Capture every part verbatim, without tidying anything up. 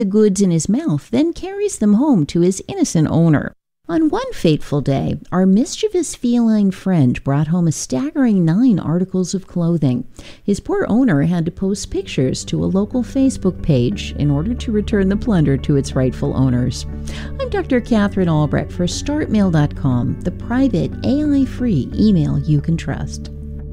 the goods in his mouth, then carries them home to his innocent owner. On one fateful day, our mischievous feline friend brought home a staggering nine articles of clothing. His poor owner had to post pictures to a local Facebook page in order to return the plunder to its rightful owners. I'm Doctor Catherine Albrecht for start mail dot com, the private A I-free email you can trust.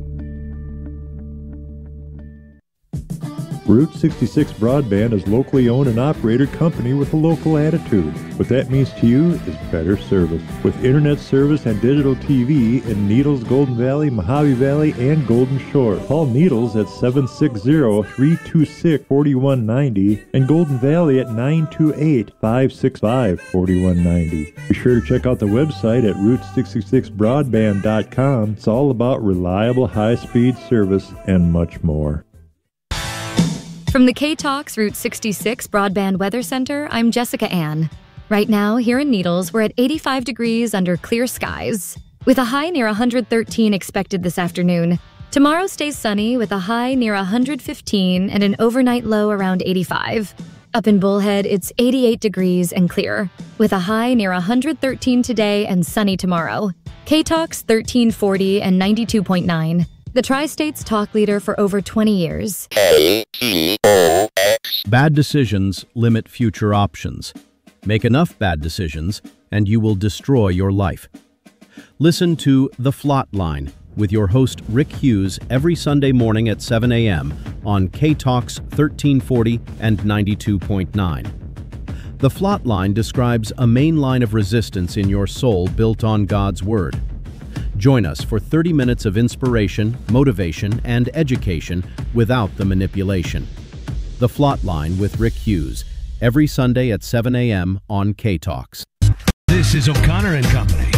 Route sixty-six Broadband is a locally owned and operated company with a local attitude. What that means to you is better service. With internet service and digital T V in Needles, Golden Valley, Mojave Valley, and Golden Shore. Call Needles at seven six zero, three two six, four one nine zero and Golden Valley at nine two eight, five six five, four one nine zero. Be sure to check out the website at route sixty-six broadband dot com. It's all about reliable high-speed service and much more. From the K-Talks Route sixty-six Broadband Weather Center, I'm Jessica Ann. Right now, here in Needles, we're at eighty-five degrees under clear skies, with a high near one hundred thirteen expected this afternoon. Tomorrow stays sunny with a high near one hundred fifteen and an overnight low around eighty-five. Up in Bullhead, it's eighty-eight degrees and clear, with a high near one hundred thirteen today and sunny tomorrow. K-Talks thirteen forty and ninety-two point nine. The Tri-State's talk leader for over twenty years. K T O X. Bad decisions limit future options. Make enough bad decisions, and you will destroy your life. Listen to The Flot Line with your host Rick Hughes every Sunday morning at seven a.m. on K-Talks thirteen forty and ninety-two point nine. The Flot Line describes a main line of resistance in your soul built on God's Word. Join us for thirty minutes of inspiration, motivation, and education without the manipulation. The Flot Line with Rick Hughes, every Sunday at seven a.m. on K-Talks. This is O'Connor and Company.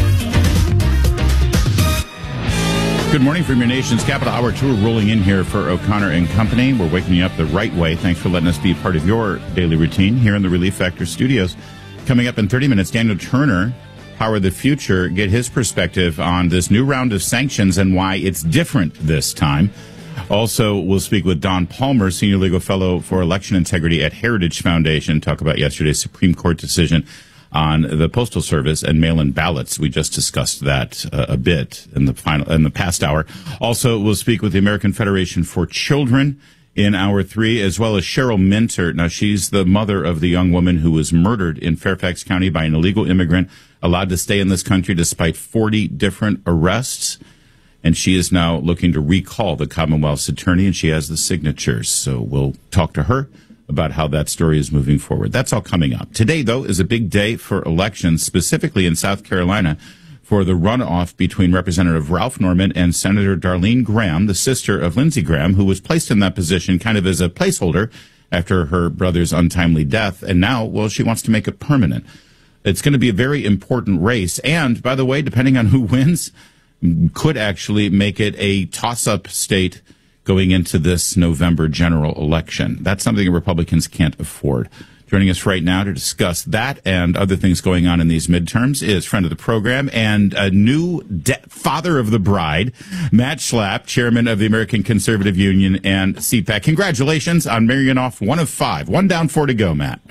Good morning from your nation's capital. Hour two rolling in here for O'Connor and Company. We're waking you up the right way. Thanks for letting us be part of your daily routine here in the Relief Factor studios. Coming up in thirty minutes, Daniel Turner, Power the Future, get his perspective on this new round of sanctions and why it's different this time. Also, we'll speak with Don Palmer, Senior Legal Fellow for Election Integrity at Heritage Foundation, talk about yesterday's Supreme Court decision on the Postal Service and mail-in ballots. We just discussed that uh, a bit in the final, in the past hour. Also, we'll speak with the American Federation for Children in hour three, as well as Cheryl Minter. Now, she's the mother of the young woman who was murdered in Fairfax County by an illegal immigrant, allowed to stay in this country despite forty different arrests. And she is now looking to recall the Commonwealth's attorney, and she has the signatures. So we'll talk to her about how that story is moving forward. That's all coming up. Today, though, is a big day for elections, specifically in South Carolina, for the runoff between Representative Ralph Norman and Senator Darlene Graham, the sister of Lindsey Graham, who was placed in that position kind of as a placeholder after her brother's untimely death. And now, well, she wants to make it permanent. It's going to be a very important race. And, by the way, depending on who wins, could actually make it a toss-up state going into this November general election. That's something Republicans can't afford. Joining us right now to discuss that and other things going on in these midterms is friend of the program and a new de- father of the bride, Matt Schlapp, chairman of the American Conservative Union and C PAC. Congratulations on marrying off one of five. One down, four to go, Matt.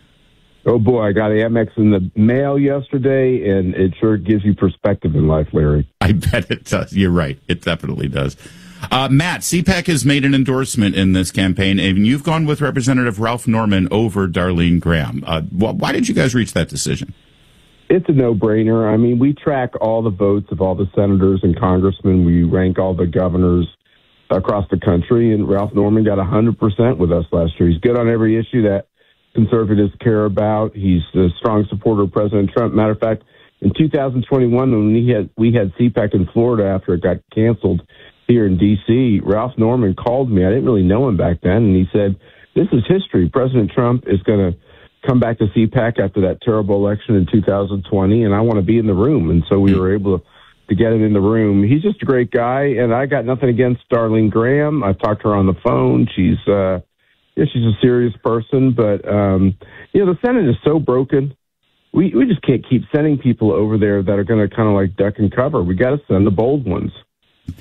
Oh, boy, I got Amex in the mail yesterday, and it sure gives you perspective in life, Larry. I bet it does. You're right. It definitely does. Uh, Matt, C PAC has made an endorsement in this campaign, and you've gone with Representative Ralph Norman over Darlene Graham. Uh, wh- why did you guys reach that decision? It's a no-brainer. I mean, we track all the votes of all the senators and congressmen. We rank all the governors across the country, and Ralph Norman got one hundred percent with us last year. He's good on every issue that conservatives care about. He's a strong supporter of President Trump. Matter of fact, in two thousand twenty-one, when we had we had C PAC in Florida after it got canceled here in D C, Ralph Norman called me. I didn't really know him back then, and he said, "This is history. President Trump is going to come back to C PAC after that terrible election in two thousand twenty, and I want to be in the room." And so we were able to, to get him in the room. He's just a great guy, and I got nothing against Darlene Graham. I've talked to her on the phone. She's uh, yeah, she's a serious person, but um, you know, the Senate is so broken. We we just can't keep sending people over there that are going to kind of like duck and cover. We got to send the bold ones.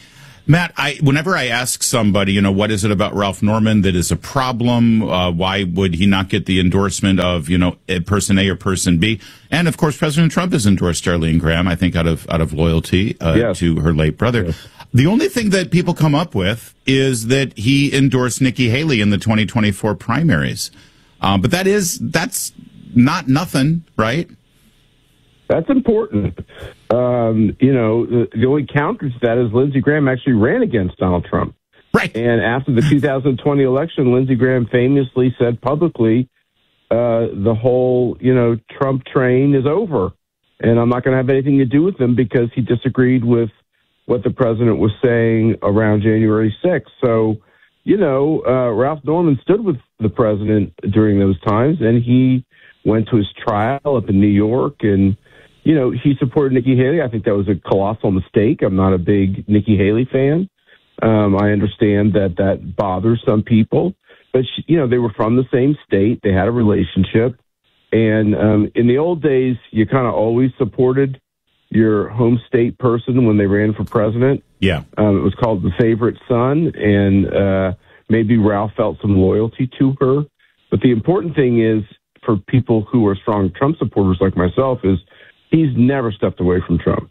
Matt, I, whenever I ask somebody, you know, what is it about Ralph Norman that is a problem? Uh, why would he not get the endorsement of, you know, person A or person B? And of course, President Trump has endorsed Darlene Graham, I think out of, out of loyalty uh, yes. to her late brother. Yes. The only thing that people come up with is that he endorsed Nikki Haley in the twenty twenty-four primaries. Um, but that is, that's not nothing, right? That's important. Um, you know, the, the only counter to that is Lindsey Graham actually ran against Donald Trump. Right. And after the two thousand twenty election, Lindsey Graham famously said publicly, uh, the whole, you know, Trump train is over. And I'm not going to have anything to do with them because he disagreed with what the president was saying around January sixth. So, you know, uh, Ralph Norman stood with the president during those times, and he went to his trial up in New York, and you know, he supported Nikki Haley. I think that was a colossal mistake. I'm not a big Nikki Haley fan. Um, I understand that that bothers some people, but she, you know, they were from the same state. They had a relationship, and um, in the old days, you kind of always supported your home state person when they ran for president. Yeah, um, it was called the favorite son, and uh, maybe Ralph felt some loyalty to her. But the important thing is for people who are strong Trump supporters like myself is he's never stepped away from Trump.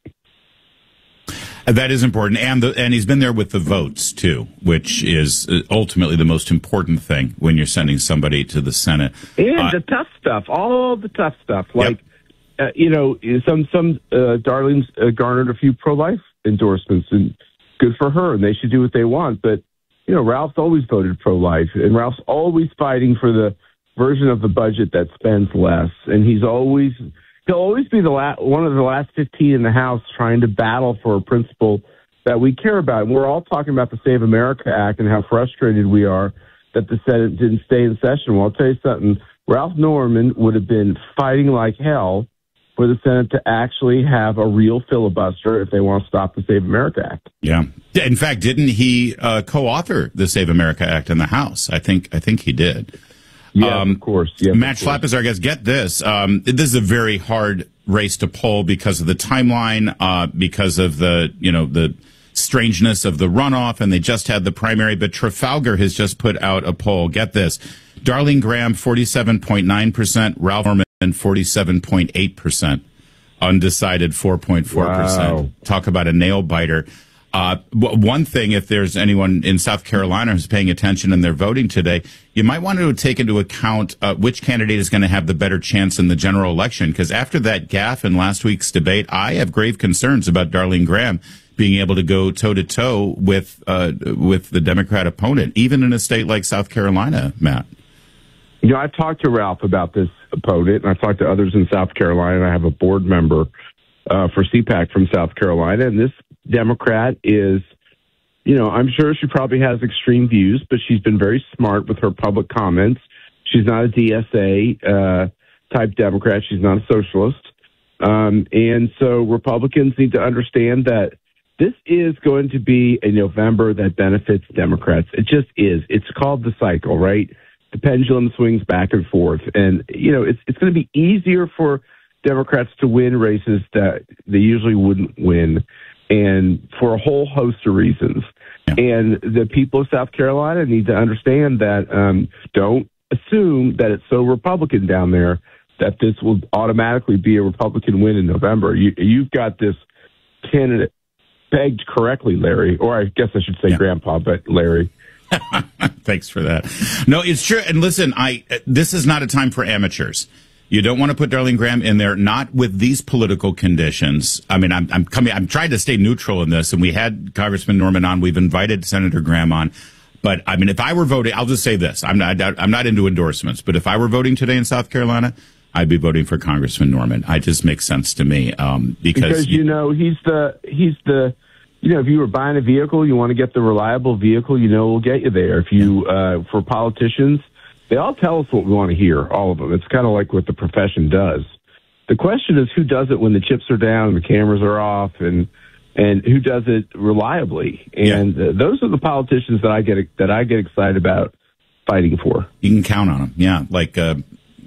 That is important, and the, and he's been there with the votes too, which is ultimately the most important thing when you're sending somebody to the Senate. And uh, the tough stuff, all the tough stuff, like yep. uh, you know, some some uh, Darlene's uh, garnered a few pro-life endorsements, and good for her, and they should do what they want. But you know, Ralph's always voted pro-life, and Ralph's always fighting for the version of the budget that spends less, and he's always. He'll always be the la- one of the last fifteen in the House trying to battle for a principle that we care about. And we're all talking about the Save America Act and how frustrated we are that the Senate didn't stay in session. Well, I'll tell you something. Ralph Norman would have been fighting like hell for the Senate to actually have a real filibuster if they want to stop the Save America Act. Yeah. In fact, didn't he uh, co-author the Save America Act in the House? I think I think he did. Yeah, um, of course. Yeah, Matt Schlapp is our guest. Get this. Um, this is a very hard race to poll because of the timeline, uh, because of the, you know, the strangeness of the runoff, and they just had the primary. But Trafalgar has just put out a poll. Get this. Darlene Graham, forty-seven point nine percent. Ralph Norman, forty-seven point eight percent. Undecided, four point four percent. Wow. Talk about a nail biter. Uh, one thing, if there's anyone in South Carolina who's paying attention and they're voting today, you might want to take into account uh, which candidate is going to have the better chance in the general election. Because after that gaffe in last week's debate, I have grave concerns about Darlene Graham being able to go toe to toe with uh, with the Democrat opponent, even in a state like South Carolina, Matt. You know, I've talked to Ralph about this opponent, and I've talked to others in South Carolina. I have a board member uh, for C PAC from South Carolina, and this Democrat is, you know, I'm sure she probably has extreme views, but she's been very smart with her public comments. She's not a D S A uh, type Democrat. She's not a socialist. Um, and so Republicans need to understand that this is going to be a November that benefits Democrats. It just is. It's called the cycle, right? The pendulum swings back and forth. And, you know, it's, it's going to be easier for Democrats to win races that they usually wouldn't win, and for a whole host of reasons. Yeah. And the people of South Carolina need to understand that um, don't assume that it's so Republican down there that this will automatically be a Republican win in November. You, you've got this candidate pegged correctly, Larry, or I guess I should say yeah. Grandpa, but Larry. Thanks for that. No, it's true. And listen, I this is not a time for amateurs. You don't want to put Darlene Graham in there, not with these political conditions. I mean, I'm, I'm coming, I'm trying to stay neutral in this, and we had Congressman Norman on. We've invited Senator Graham on. But I mean, if I were voting, I'll just say this. I'm not, I'm not into endorsements, but if I were voting today in South Carolina, I'd be voting for Congressman Norman. It just makes sense to me. Um, because, because, you know, he's the, he's the, you know, if you were buying a vehicle, you want to get the reliable vehicle, you know, will get you there. If you, uh, for politicians, they all tell us what we want to hear, all of them. It's kind of like what the profession does. The question is who does it when the chips are down and the cameras are off, and and who does it reliably. And yeah. uh, those are the politicians that I get that I get excited about fighting for. You can count on them. Yeah, like uh,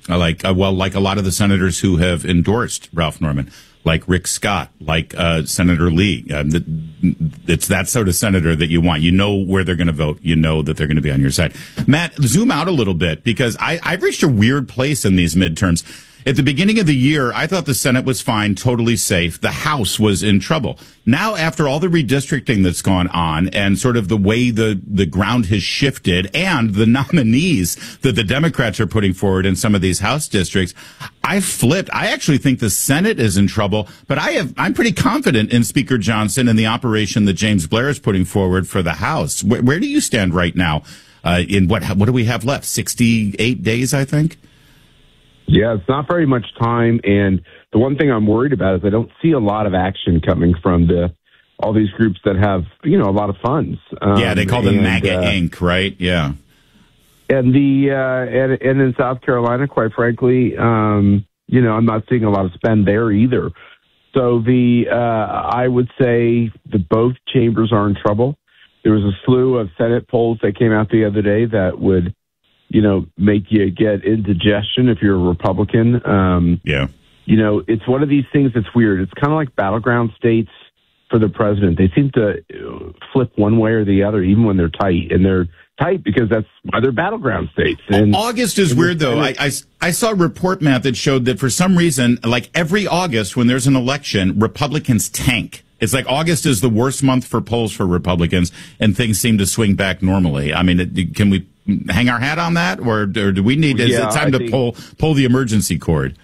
like uh, well, like a lot of the senators who have endorsed Ralph Norman, like Rick Scott, like uh, Senator Lee. Uh, it's that sort of senator that you want. You know where they're going to vote. You know that they're going to be on your side. Matt, zoom out a little bit, because I, I've reached a weird place in these midterms. At the beginning of the year, I thought the Senate was fine, totally safe. The House was in trouble. Now, after all the redistricting that's gone on and sort of the way the, the ground has shifted and the nominees that the Democrats are putting forward in some of these House districts, I flipped. I actually think the Senate is in trouble, but I have, I'm pretty confident in Speaker Johnson and the operation that James Blair is putting forward for the House. Where, where do you stand right now? Uh, in what, what do we have left? sixty-eight days, I think? Yeah, it's not very much time, and the one thing I'm worried about is I don't see a lot of action coming from the all these groups that have, you know, a lot of funds. Um, yeah, they call them and, MAGA uh, Incorporated, right? Yeah. And the uh, and, and in South Carolina, quite frankly, um, you know, I'm not seeing a lot of spend there either. So the uh, I would say the both chambers are in trouble. There was a slew of Senate polls that came out the other day that would, you know, make you get indigestion if you're a Republican. Um, yeah. You know, it's one of these things that's weird. It's kind of like battleground states for the president. They seem to flip one way or the other, even when they're tight. And they're tight because that's why they're battleground states. And August is weird, though. I, I, I saw a report, Matt, that showed that for some reason, like every August when there's an election, Republicans tank. It's like August is the worst month for polls for Republicans, and things seem to swing back normally. I mean, it, can we hang our hat on that, or, or do we need? Is yeah, it time I to think, pull pull the emergency cord?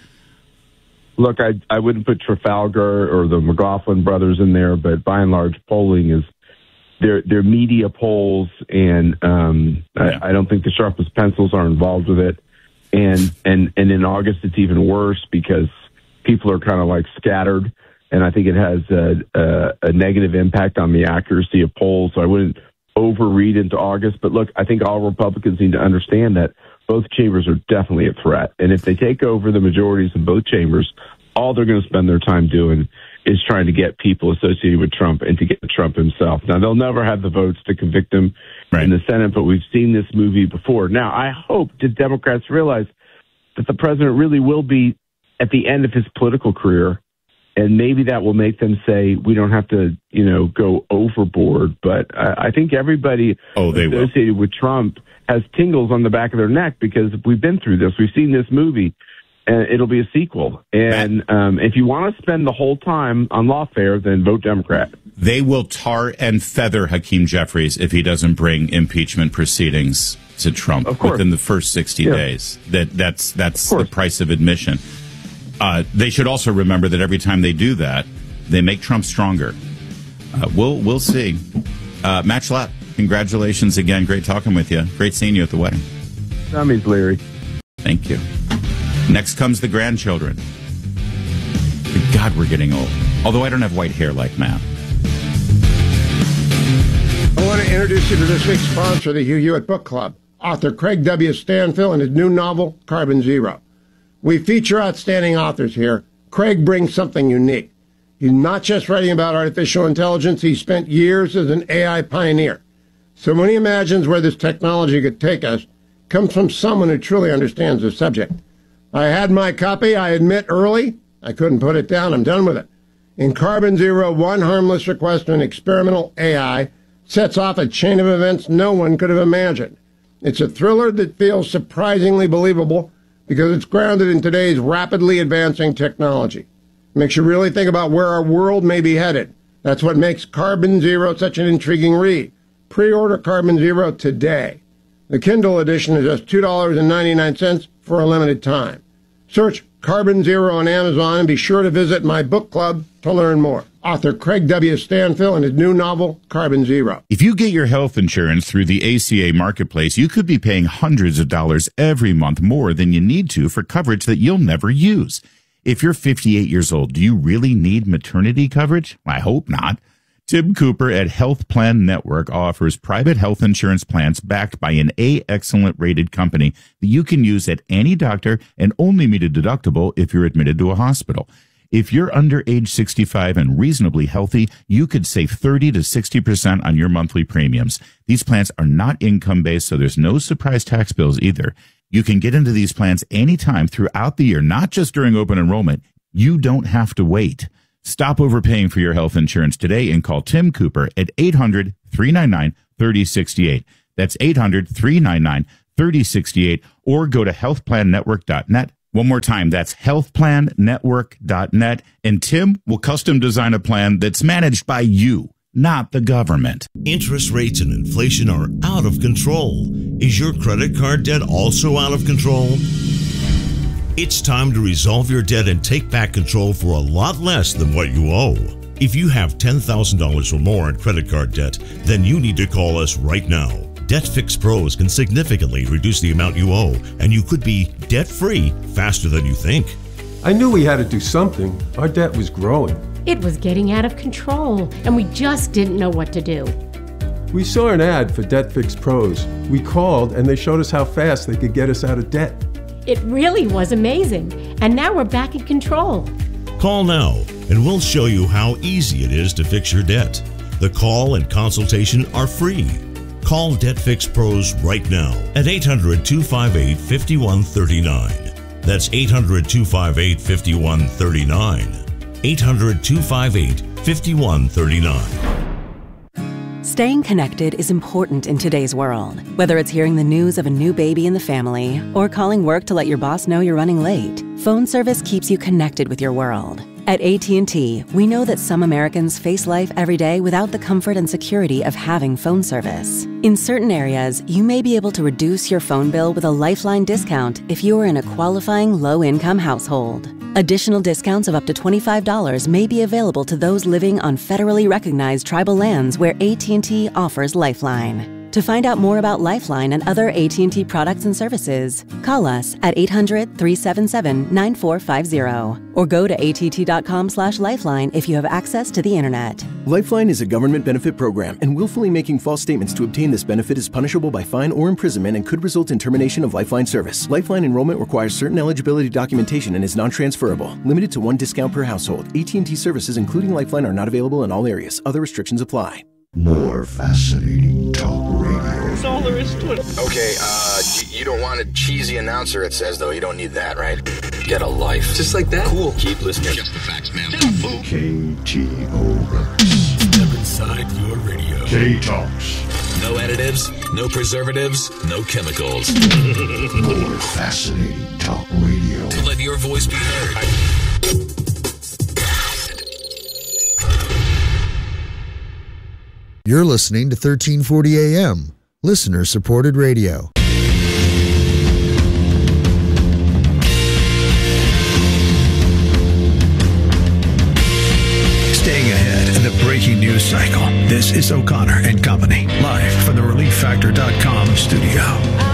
Look, I I wouldn't put Trafalgar or the McLaughlin brothers in there, but by and large, polling is they're they're media polls, and um, yeah. I, I don't think the sharpest pencils are involved with it. And and and in August, it's even worse because people are kind of like scattered. And I think it has a, a, a negative impact on the accuracy of polls. So I wouldn't overread into August. But look, I think all Republicans need to understand that both chambers are definitely a threat. And if they take over the majorities in both chambers, all they're going to spend their time doing is trying to get people associated with Trump and to get Trump himself. Now, they'll never have the votes to convict him right. in the Senate, but we've seen this movie before. Now, I hope that Democrats realize that the president really will be at the end of his political career. And maybe that will make them say, we don't have to, you know, go overboard. But I, I think everybody oh, they associated will. with Trump has tingles on the back of their neck because we've been through this. We've seen this movie, and it'll be a sequel. And um, if you want to spend the whole time on lawfare, then vote Democrat. They will tar and feather Hakeem Jeffries if he doesn't bring impeachment proceedings to Trump within the first sixty yeah. days. That That's, that's the price of admission. Uh, they should also remember that every time they do that, they make Trump stronger. Uh, we'll we'll see. Uh, Matt Schlapp, congratulations again. Great talking with you. Great seeing you at the wedding. Tommy's Larry. Thank you. Next comes the grandchildren. God, we're getting old. Although I don't have white hair like Matt. I want to introduce you to this week's sponsor of the Hugh Hewitt Book Club, author Craig W. Stanfill and his new novel, Carbon Zero. We feature outstanding authors here. Craig brings something unique. He's not just writing about artificial intelligence. He spent years as an A I pioneer. So when he imagines where this technology could take us, it comes from someone who truly understands the subject. I had my copy, I admit, early. I couldn't put it down. I'm done with it. In Carbon Zero, one harmless request to an experimental A I sets off a chain of events no one could have imagined. It's a thriller that feels surprisingly believable, because it's grounded in today's rapidly advancing technology. It makes you really think about where our world may be headed. That's what makes Carbon Zero such an intriguing read. Pre-order Carbon Zero today. The Kindle edition is just two dollars and ninety-nine cents for a limited time. Search Carbon Zero on Amazon and be sure to visit my book club to learn more. Author Craig W. Stanfill and his new novel, Carbon Zero. If you get your health insurance through the A C A Marketplace, you could be paying hundreds of dollars every month more than you need to for coverage that you'll never use. If you're fifty-eight years old, do you really need maternity coverage? I hope not. Tim Cooper at Health Plan Network offers private health insurance plans backed by an A Excellent rated company that you can use at any doctor and only meet a deductible if you're admitted to a hospital. If you're under age sixty-five and reasonably healthy, you could save thirty to sixty percent on your monthly premiums. These plans are not income-based, so there's no surprise tax bills either. You can get into these plans anytime throughout the year, not just during open enrollment. You don't have to wait. Stop overpaying for your health insurance today and call Tim Cooper at eight hundred, three nine nine, three oh six eight. That's eight hundred, three nine nine, three oh six eight, or go to health plan network dot net. One more time, that's health plan network dot net, and Tim will custom design a plan that's managed by you, not the government. Interest rates and inflation are out of control. Is your credit card debt also out of control? It's time to resolve your debt and take back control for a lot less than what you owe. If you have ten thousand dollars or more in credit card debt, then you need to call us right now. Debt Fix Pros can significantly reduce the amount you owe, and you could be debt-free faster than you think. I knew we had to do something. Our debt was growing. It was getting out of control, and we just didn't know what to do. We saw an ad for Debt Fix Pros. We called, and they showed us how fast they could get us out of debt. It really was amazing, and now we're back in control. Call now, and we'll show you how easy it is to fix your debt. The call and consultation are free. Call Debt Fix Pros right now at eight hundred, two five eight, five one three nine. That's eight hundred, two five eight, five one three nine. eight hundred, two five eight, five one three nine. Staying connected is important in today's world. Whether it's hearing the news of a new baby in the family or calling work to let your boss know you're running late, phone service keeps you connected with your world. At A T and T, we know that some Americans face life every day without the comfort and security of having phone service. In certain areas, you may be able to reduce your phone bill with a Lifeline discount if you are in a qualifying low-income household. Additional discounts of up to twenty-five dollars may be available to those living on federally recognized tribal lands where A T and T offers Lifeline. To find out more about Lifeline and other A T and T products and services, call us at eight hundred, three seven seven, nine four five zero or go to A T T dot com slash lifeline if you have access to the internet. Lifeline is a government benefit program, and willfully making false statements to obtain this benefit is punishable by fine or imprisonment and could result in termination of Lifeline service. Lifeline enrollment requires certain eligibility documentation and is non-transferable. Limited to one discount per household. A T and T services, including Lifeline, are not available in all areas. Other restrictions apply. More fascinating talk radio. That's all there is to it. Okay, uh, you, you don't want a cheesy announcer, it says, though. You don't need that, right? Get a life. Just like that? Cool. Keep listening. Just the facts, man. K T O X. Step inside your radio. K-Talks. No additives, no preservatives, no chemicals. More fascinating talk radio. To let your voice be heard. You're listening to thirteen forty A M, listener-supported radio. Staying ahead in the breaking news cycle, this is O'Connor and Company, live from the relief factor dot com studio.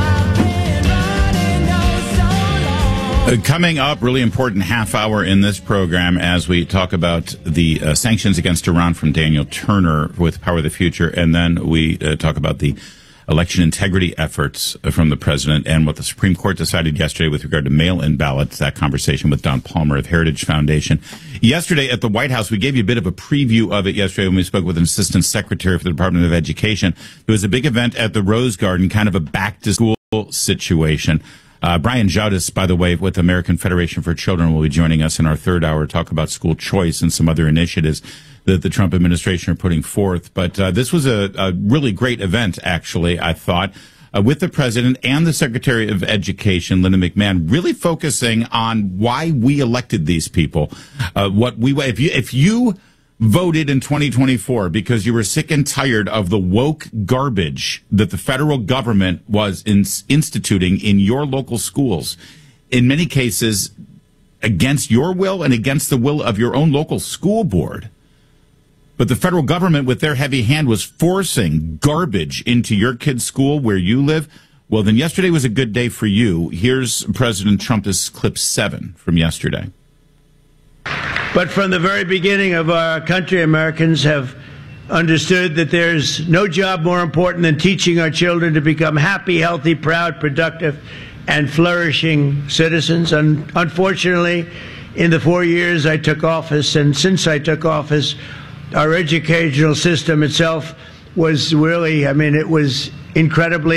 Uh, coming up, really important half hour in this program as we talk about the uh, sanctions against Iran from Daniel Turner with Power of the Future, and then we uh, talk about the election integrity efforts from the president and what the Supreme Court decided yesterday with regard to mail-in ballots, that conversation with Don Palmer of Heritage Foundation. Yesterday at the White House, we gave you a bit of a preview of it yesterday when we spoke with an assistant secretary for the Department of Education. There was a big event at the Rose Garden, kind of a back-to-school situation. Uh, Brian Jaudes, by the way, with the American Federation for Children, will be joining us in our third hour to talk about school choice and some other initiatives that the Trump administration are putting forth. But uh, this was a, a really great event, actually, I thought, uh, with the president and the Secretary of Education, Linda McMahon, really focusing on why we elected these people. Uh, what we if you if you voted in twenty twenty-four because you were sick and tired of the woke garbage that the federal government was in, instituting in your local schools, in many cases against your will and against the will of your own local school board. But the federal government, with their heavy hand, was forcing garbage into your kid's school where you live. Well, then yesterday was a good day for you. Here's President Trump's clip seven from yesterday. But from the very beginning of our country, Americans have understood that there's no job more important than teaching our children to become happy, healthy, proud, productive, and flourishing citizens. And unfortunately, in the four years I took office, and since I took office, our educational system itself was really, I mean, it was incredibly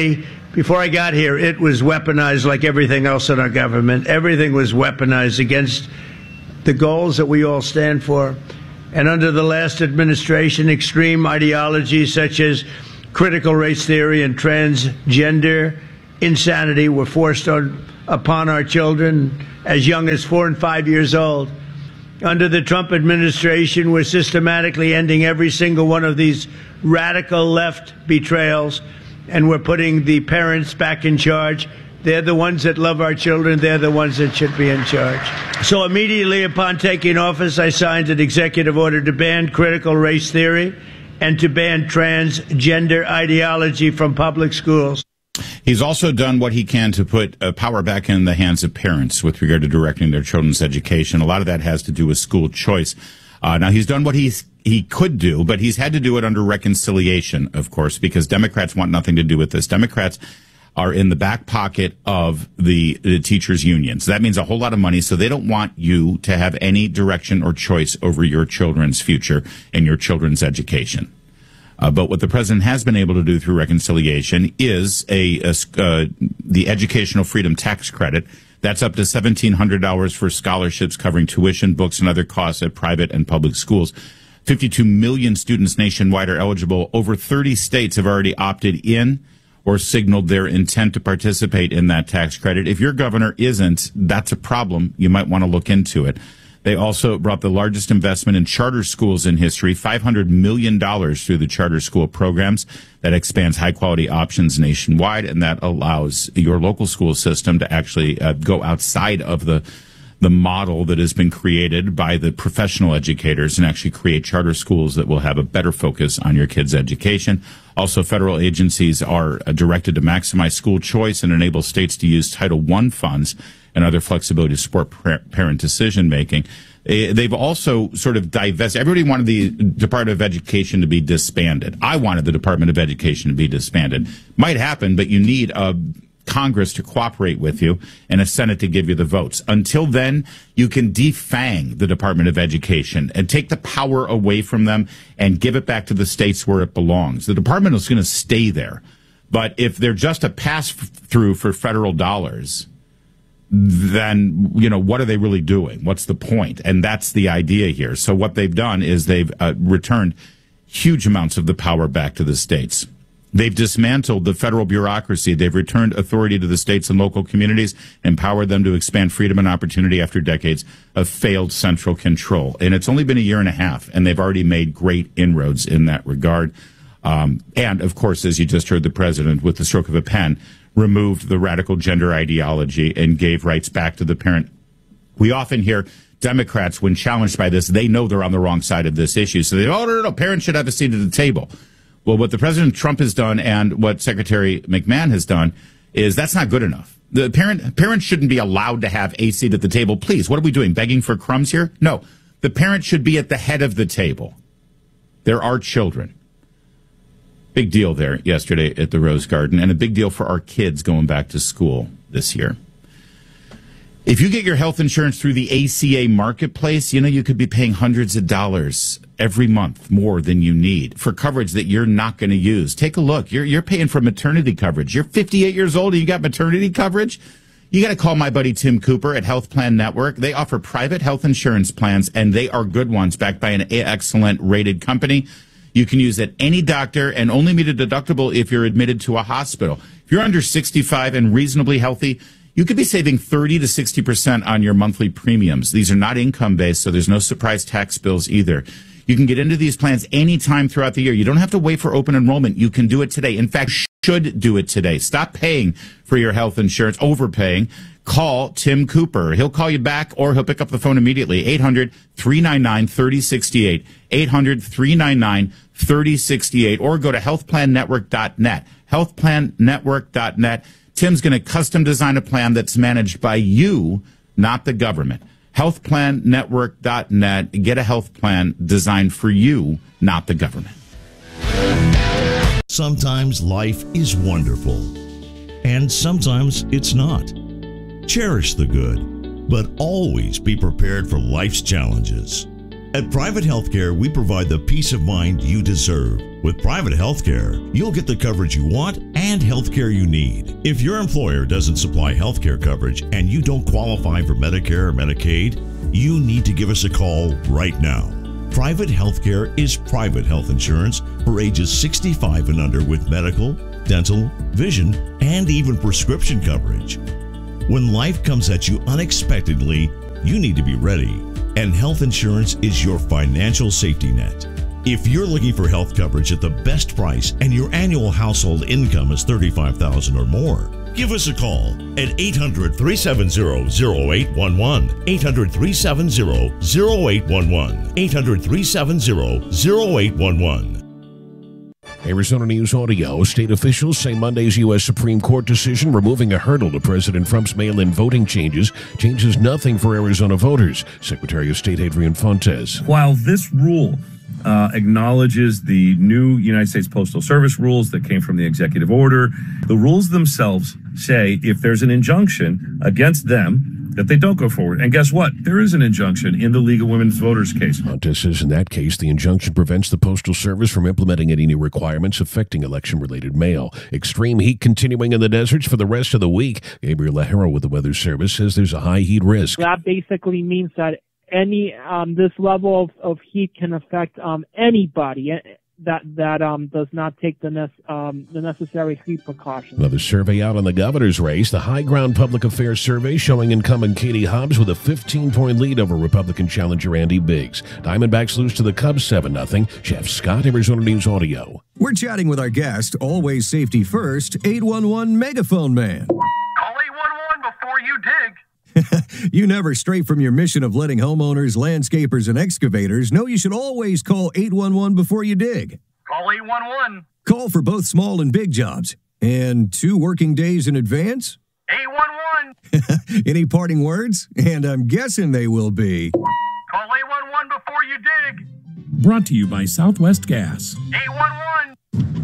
before I got here, it was weaponized like everything else in our government. Everything was weaponized against the goals that we all stand for. And under the last administration, extreme ideologies such as critical race theory and transgender insanity were forced on, upon our children as young as four and five years old. Under the Trump administration, we're systematically ending every single one of these radical left betrayals, and we're putting the parents back in charge. They're the ones that love our children. They're the ones that should be in charge. So immediately upon taking office, I signed an executive order to ban critical race theory and to ban transgender ideology from public schools. He's also done what he can to put uh, power back in the hands of parents with regard to directing their children's education. A lot of that has to do with school choice. Uh, now, he's done what he's, he could do, but he's had to do it under reconciliation, of course, because Democrats want nothing to do with this. Democrats are in the back pocket of the, the teachers' unions. That means a whole lot of money, so they don't want you to have any direction or choice over your children's future and your children's education. Uh, but what the president has been able to do through reconciliation is a, a uh, the educational freedom tax credit. That's up to seventeen hundred dollars for scholarships covering tuition, books, and other costs at private and public schools. fifty-two million students nationwide are eligible. Over thirty states have already opted in or signaled their intent to participate in that tax credit. If your governor isn't, that's a problem. You might want to look into it. They also brought the largest investment in charter schools in history, five hundred million dollars through the charter school programs. That expands high-quality options nationwide, and that allows your local school system to actually uh, go outside of the the model that has been created by the professional educators and actually create charter schools that will have a better focus on your kids' education. Also, federal agencies are uh, directed to maximize school choice and enable states to use Title One funds and other flexibility to support parent decision-making. They've also sort of divested. Everybody wanted the Department of Education to be disbanded. I wanted the Department of Education to be disbanded. Might happen, but you need a Congress to cooperate with you and a Senate to give you the votes. Until then, you can defang the Department of Education and take the power away from them and give it back to the states where it belongs. The department is going to stay there. But if they're just a pass-through for federal dollars, then, you know, what are they really doing? What's the point? And that's the idea here. So what they've done is they've uh, returned huge amounts of the power back to the states. They've dismantled the federal bureaucracy. They've returned authority to the states and local communities, empowered them to expand freedom and opportunity after decades of failed central control. And it's only been a year and a half, and they've already made great inroads in that regard. Um, and, of course, as you just heard, the president, with the stroke of a pen, removed the radical gender ideology and gave rights back to the parent. We often hear Democrats, when challenged by this, they know they're on the wrong side of this issue. So they, oh, no, no, no, parents should have a seat at the table. Well, what the President Trump has done and what Secretary McMahon has done is that's not good enough. The parent parents shouldn't be allowed to have a seat at the table. Please, what are we doing, begging for crumbs here? No, the parent should be at the head of the table. There are children. Big deal there yesterday at the Rose Garden, and a big deal for our kids going back to school this year. If you get your health insurance through the A C A marketplace, you know, you could be paying hundreds of dollars every month more than you need for coverage that you're not going to use. Take a look. You're, you're paying for maternity coverage. You're fifty-eight years old and you got maternity coverage? You got to call my buddy Tim Cooper at Health Plan Network. They offer private health insurance plans, and they are good ones backed by an excellent rated company. You can use at any doctor and only meet a deductible if you're admitted to a hospital. If you're under sixty-five and reasonably healthy, you could be saving thirty to sixty percent on your monthly premiums. These are not income-based, so there's no surprise tax bills either. You can get into these plans anytime throughout the year. You don't have to wait for open enrollment. You can do it today. In fact, should do it today. Stop paying for your health insurance, overpaying. Call Tim Cooper. He'll call you back, or he'll pick up the phone immediately. eight hundred, three nine nine, three oh six eight. eight hundred, three nine nine, three oh six eight. Or go to health plan network dot net. health plan network dot net. Tim's going to custom design a plan that's managed by you, not the government. health plan network dot net. Get a health plan designed for you, not the government. Sometimes life is wonderful, and sometimes it's not. Cherish the good, but always be prepared for life's challenges. At Private Healthcare, we provide the peace of mind you deserve. With Private Healthcare, you'll get the coverage you want and healthcare you need. If your employer doesn't supply healthcare coverage and you don't qualify for Medicare or Medicaid, you need to give us a call right now. Private Healthcare is private health insurance for ages sixty-five and under with medical, dental, vision, and even prescription coverage. When life comes at you unexpectedly, you need to be ready, and health insurance is your financial safety net. If you're looking for health coverage at the best price and your annual household income is thirty-five thousand dollars or more, give us a call at eight hundred, three seven zero, zero eight one one, eight hundred, three seven zero, zero eight one one, eight hundred, three seven zero, zero eight one one. Arizona News Audio. State officials say Monday's U S Supreme Court decision removing a hurdle to President Trump's mail-in voting changes changes nothing for Arizona voters. Secretary of State Adrian Fontes. While this rule uh, acknowledges the new United States Postal Service rules that came from the executive order, the rules themselves say if there's an injunction against them, that they don't go forward. And guess what? There is an injunction in the League of Women Voters case. Fontes says in that case, the injunction prevents the Postal Service from implementing any new requirements affecting election-related mail. Extreme heat continuing in the deserts for the rest of the week. Gabriel Lajero with the Weather Service says there's a high heat risk. That basically means that any um, this level of, of heat can affect um, anybody that that um, does not take the ne- um, the necessary heat precautions. Another survey out on the governor's race. The High Ground Public Affairs Survey showing incumbent Katie Hobbs with a fifteen-point lead over Republican challenger Andy Biggs. Diamondbacks lose to the Cubs seven nothing. Jeff Scott, Arizona News Audio. We're chatting with our guest, always safety first, eight one one Megaphone Man. Call eight one one before you dig. You never stray from your mission of letting homeowners, landscapers, and excavators know you should always call eight one one before you dig. Call eight one one. Call for both small and big jobs. And two working days in advance? eight one one. Any parting words? And I'm guessing they will be. Call eight one one before you dig. Brought to you by Southwest Gas. eight one one.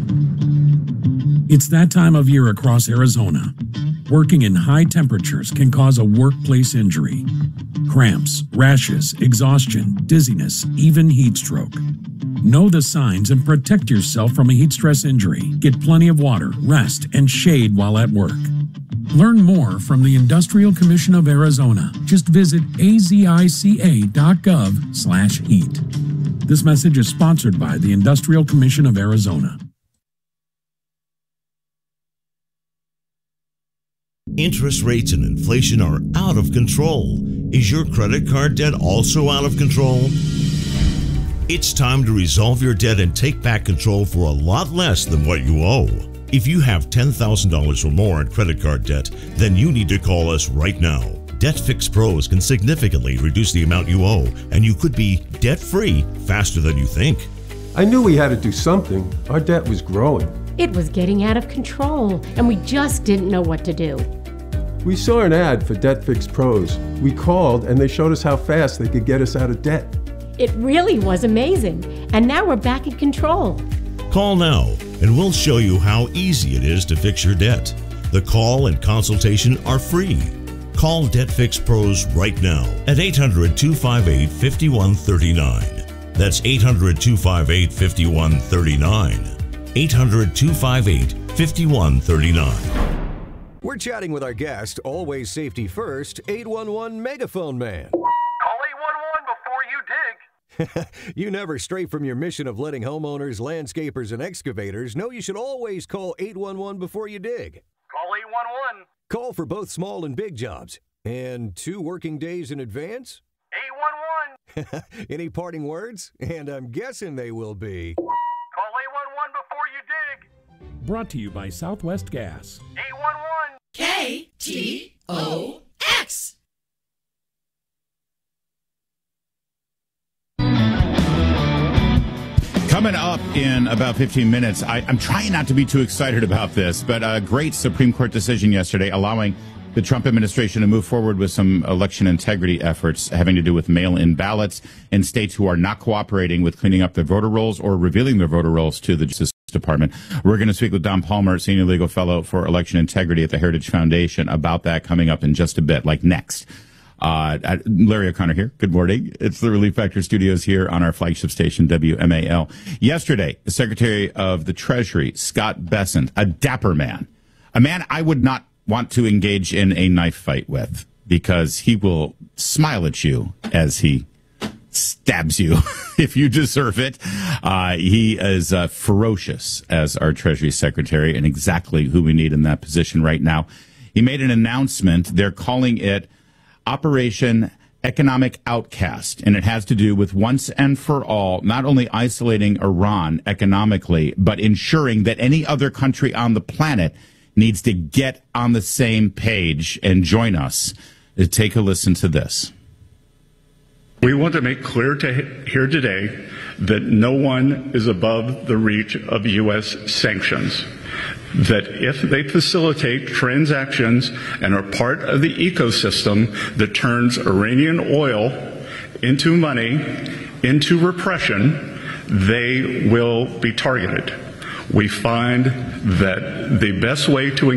It's that time of year across Arizona. Working in high temperatures can cause a workplace injury. Cramps, rashes, exhaustion, dizziness, even heat stroke. Know the signs and protect yourself from a heat stress injury. Get plenty of water, rest, and shade while at work. Learn more from the Industrial Commission of Arizona. Just visit azica.gov slash heat. This message is sponsored by the Industrial Commission of Arizona. Interest rates and inflation are out of control. Is your credit card debt also out of control? It's time to resolve your debt and take back control for a lot less than what you owe. If you have ten thousand dollars or more in credit card debt, then you need to call us right now. DebtFix Pros can significantly reduce the amount you owe, and you could be debt-free faster than you think. I knew we had to do something. Our debt was growing. It was getting out of control, and we just didn't know what to do. We saw an ad for DebtFix Pros. We called, and they showed us how fast they could get us out of debt. It really was amazing, and now we're back in control. Call now, and we'll show you how easy it is to fix your debt. The call and consultation are free. Call DebtFix Pros right now at eight hundred, two five eight, five one three nine. That's eight hundred, two five eight, five one three nine. eight hundred, two five eight, five one three nine. We're chatting with our guest, always safety first, eight one one Megaphone Man. Call eight one one before you dig. You never stray from your mission of letting homeowners, landscapers, and excavators know you should always call eight one one before you dig. Call eight one one. Call for both small and big jobs. And two working days in advance? eight one one. Any parting words? And I'm guessing they will be. Call eight one one before you dig. Brought to you by Southwest Gas. eight one one. K T O X. Coming up in about fifteen minutes, I, I'm trying not to be too excited about this, but a great Supreme Court decision yesterday allowing the Trump administration to move forward with some election integrity efforts having to do with mail-in ballots in states who are not cooperating with cleaning up their voter rolls or revealing their voter rolls to the Justice Department. We're going to speak with Don Palmer, Senior Legal Fellow for Election Integrity at the Heritage Foundation, about that coming up in just a bit, like next. Uh, Larry O'Connor here. Good morning. It's the Relief Factor Studios here on our flagship station, W M A L. Yesterday, the Secretary of the Treasury, Scott Bessent, a dapper man, a man I would not want to engage in a knife fight with because he will smile at you as he stabs you if you deserve it. Uh, he is uh, ferocious as our Treasury Secretary and exactly who we need in that position right now. He made an announcement. They're calling it Operation Economic Outcast, and it has to do with once and for all, not only isolating Iran economically, but ensuring that any other country on the planet needs to get on the same page and join us. Take a listen to this. We want to make clear to here today that no one is above the reach of U S sanctions. That if they facilitate transactions and are part of the ecosystem that turns Iranian oil into money, into repression, they will be targeted. We find that the best way to